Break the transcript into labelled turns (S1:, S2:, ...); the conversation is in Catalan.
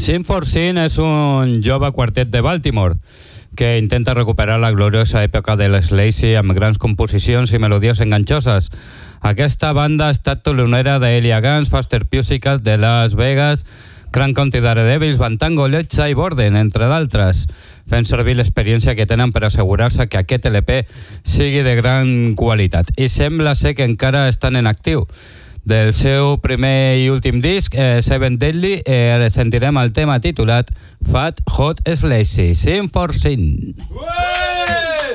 S1: Sin for Sin és un jove quartet de Baltimore que intenta recuperar la gloriosa època de les Lazy amb grans composicions i melodies enganxoses. Aquesta banda ha estat telonera d'Elia Guns, Faster Pussycat, de Las Vegas, Crank County Daredevils, Bantango, Letza i Borden, entre d'altres, fent servir l'experiència que tenen per assegurar-se que aquest LP sigui de gran qualitat. I sembla ser que encara estan en actiu. Del seu primer i últim disc, Seven Deadly, sentirem el tema titulat Fat Hot Slazy, Sin for Sin.